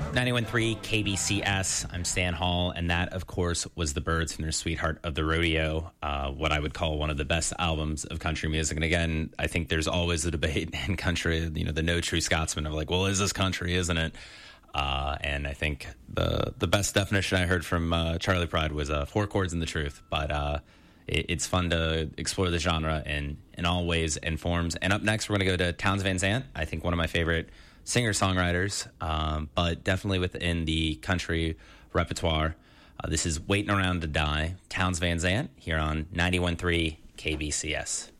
91.3 KBCS. I'm Stan Hall, and that, of course, was the Byrds from their Sweetheart of the Rodeo, what I would call one of the best albums of country music. And again, I think there's always a debate in country, the no true Scotsman of like, well, is this country, isn't it? And I think the best definition I heard from Charlie Pride was four chords and the truth. But it's fun to explore the genre in all ways and forms. And up next, we're going to go to Townes Van Zandt. I think one of my favorite singer-songwriters, but definitely within the country repertoire. This is Waiting Around to Die, Townes Van Zandt, here on 91.3 KBCS.